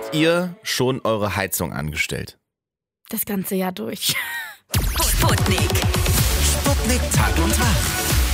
Habt ihr schon eure Heizung angestellt? Das ganze Jahr durch. Sputnik. Sputnik Tag und Wach.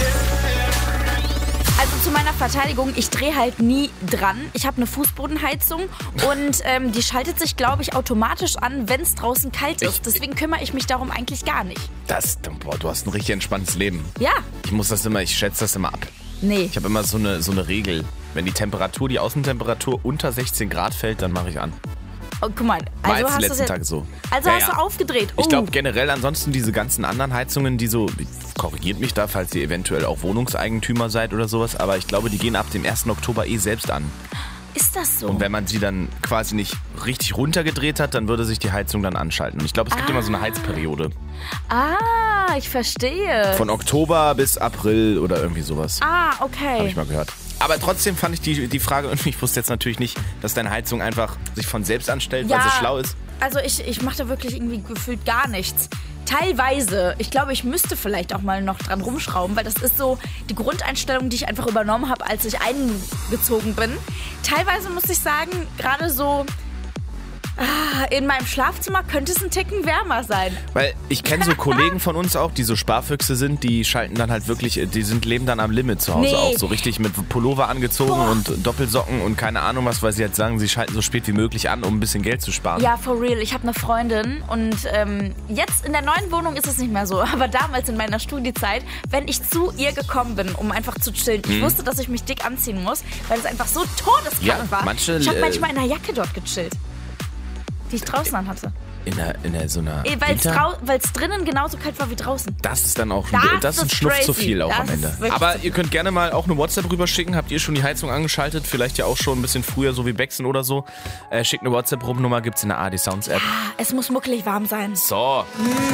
Also zu meiner Verteidigung, ich drehe halt nie dran. Ich habe eine Fußbodenheizung und die schaltet sich, glaube ich, automatisch an, wenn es draußen kalt ist. Deswegen kümmere ich mich darum eigentlich gar nicht. Du hast ein richtig entspanntes Leben. Ja. Ich schätze das immer ab. Nee. Ich habe immer so eine Regel. Wenn die Außentemperatur unter 16 Grad fällt, dann mache ich an. Oh, guck mal. War jetzt die letzten Tage so. Also hast du aufgedreht. Oh. Ich glaube generell ansonsten diese ganzen anderen Heizungen, die so, korrigiert mich da, falls ihr eventuell auch Wohnungseigentümer seid oder sowas, aber ich glaube, die gehen ab dem 1. Oktober selbst an. Ist das so? Und wenn man sie dann quasi nicht richtig runtergedreht hat, dann würde sich die Heizung dann anschalten. Und ich glaube, es gibt immer so eine Heizperiode. Ah, ich verstehe. Von Oktober bis April oder irgendwie sowas. Ah, okay. Habe ich mal gehört. Aber trotzdem fand ich die Frage irgendwie, ich wusste jetzt natürlich nicht, dass deine Heizung einfach sich von selbst anstellt, weil sie schlau ist. Also ich mache da wirklich irgendwie gefühlt gar nichts. Teilweise, ich glaube, ich müsste vielleicht auch mal noch dran rumschrauben, weil das ist so die Grundeinstellung, die ich einfach übernommen habe, als ich eingezogen bin. Teilweise muss ich sagen, gerade so in meinem Schlafzimmer könnte es ein Ticken wärmer sein. Weil ich kenne so Kollegen von uns auch, die so Sparfüchse sind, die schalten dann halt wirklich, leben dann am Limit zu Hause auch. So richtig mit Pullover angezogen und Doppelsocken und keine Ahnung was, weil sie halt sagen, sie schalten so spät wie möglich an, um ein bisschen Geld zu sparen. Ja, for real. Ich habe eine Freundin und jetzt in der neuen Wohnung ist es nicht mehr so, aber damals in meiner Studiezeit, wenn ich zu ihr gekommen bin, um einfach zu chillen, ich wusste, dass ich mich dick anziehen muss, weil es einfach so todeskalt war. Ich habe manchmal in einer Jacke dort gechillt, die ich draußen anhatte. In so einer Weil es drinnen genauso kalt war wie draußen. Das ist dann auch das ist ein Schnuff zu viel auch am Ende. Aber ihr könnt gerne mal auch eine WhatsApp rüberschicken. Habt ihr schon die Heizung angeschaltet? Vielleicht ja auch schon ein bisschen früher, so wie Bexen oder so. Schickt eine WhatsApp-Nummer, gibt's in der ARD Sounds App. Es muss muckelig warm sein. So.